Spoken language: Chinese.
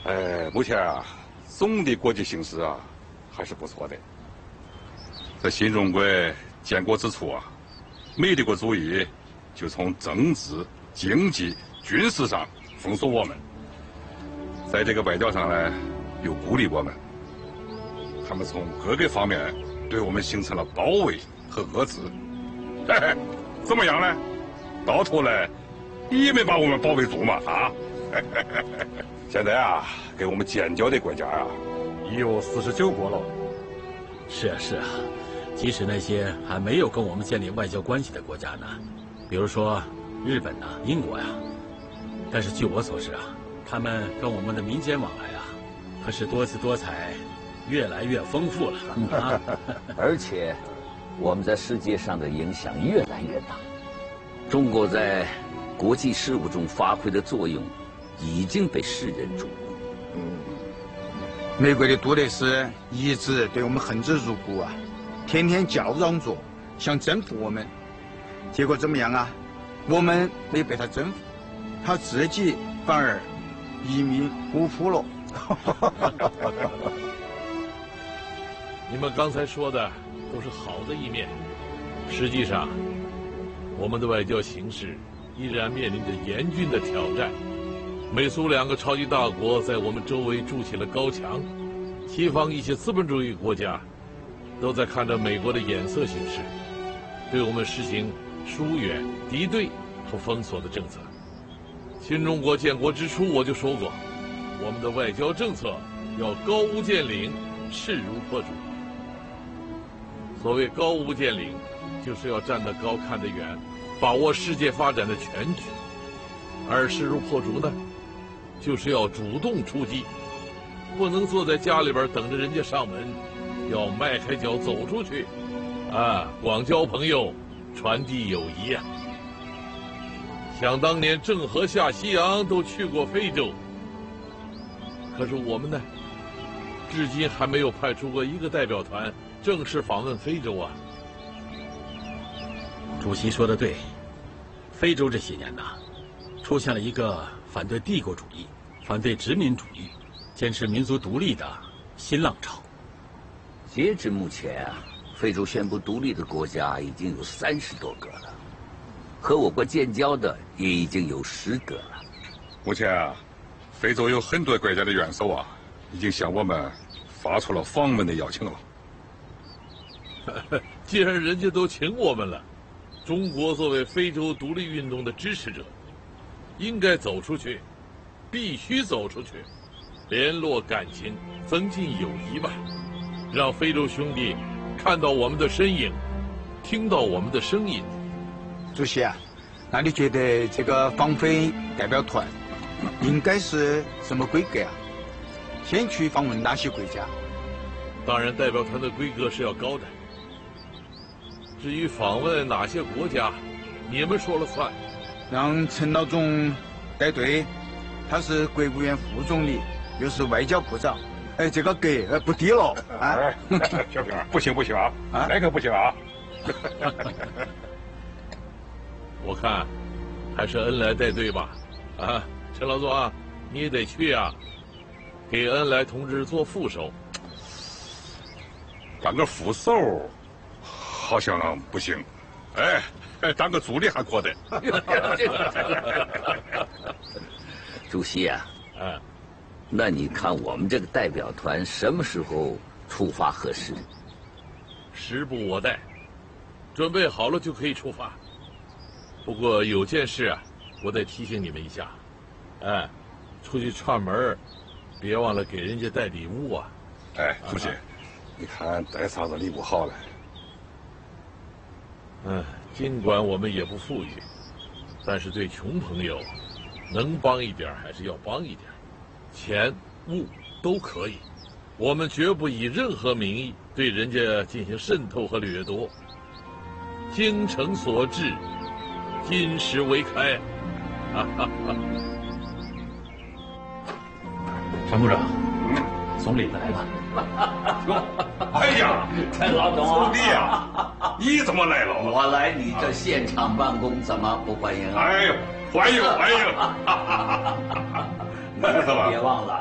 目前啊，总的国际形势啊，还是不错的。在新中国建国之初啊，美帝国主义就从政治、经济、军事上封锁我们，在这个外交上呢，又孤立我们。他们从各个方面对我们形成了包围和遏制。嘿嘿，怎么样呢？到头来，你也没把我们包围住嘛啊！现在啊，跟我们建交的国家啊，已有49国了。 是啊，是啊，即使那些还没有跟我们建立外交关系的国家呢，比如说日本呐、英国呀，但是据我所知啊，他们跟我们的民间往来啊，可是多姿多彩，越来越丰富了啊！ 而且，我们在世界上的影响越来越大。中国在国际事务中发挥的作用已经被世人瞩目。 美国的杜勒斯一直对我们恨之入骨啊，天天叫嚷着想征服我们，结果怎么样啊？我们没被他征服，他自己反而一命呜呼了。 你们刚才说的都是好的一面，实际上，我们的外交形势依然面临着严峻的挑战。美苏两个超级大国在我们周围筑起了高墙，西方一些资本主义国家都在看着美国的眼色行事，对我们实行疏远、敌对和封锁的政策。新中国建国之初我就说过，我们的外交政策要高屋建瓴，势如破竹。所谓高屋建瓴，就是要站得高看得远，把握世界发展的全局；而势如破竹呢，就是要主动出击，不能坐在家里边等着人家上门，要迈开脚走出去，广交朋友，传递友谊呀。想当年郑和下西洋都去过非洲，可是我们呢，至今还没有派出过一个代表团正式访问非洲啊。 主席说的对，非洲这些年呐，出现了一个反对帝国主义、反对殖民主义、坚持民族独立的新浪潮。 截至目前啊，非洲宣布独立的国家已经有30多个了，和我国建交的也已经有10个了。 目前啊，非洲有很多国家的元首啊，已经向我们发出了访问的邀请了。 既然人家都请我们了，中国作为非洲独立运动的支持者，应该走出去，必须走出去，联络感情，增进友谊吧，让非洲兄弟看到我们的身影，听到我们的声音。 主席啊，那你觉得这个访非代表团应该是什么规格啊？先去访问哪些国家？ 当然，代表团的规格是要高的。至于访问哪些国家，你们说了算。 让陈老总带队，他是国务院副总理，又是外交部长，这个格不低了啊！ 小平，不行啊，那可不行啊！ 我看还是恩来带队吧。陈老总啊，你也得去啊，给恩来同志做副手。 当个副手好像不行，当个助理还可得。 主席啊，那你看我们这个代表团什么时候出发合适？ 时不我待，准备好了就可以出发。不过有件事啊，我得提醒你们一下，出去串门，别忘了给人家带礼物啊。 主席，你看带啥子礼物好嘞？ 尽管我们也不富裕，但是对穷朋友，能帮一点还是要帮一点，钱物都可以。我们绝不以任何名义对人家进行渗透和掠夺。精诚所至，金石为开。 参谋长，总理来了。 哎呀， 陈老总， 总理呀，你怎么来了？ 我来你这现场办公，怎么不欢迎啊？ 哎呦，欢迎！ 你别忘了。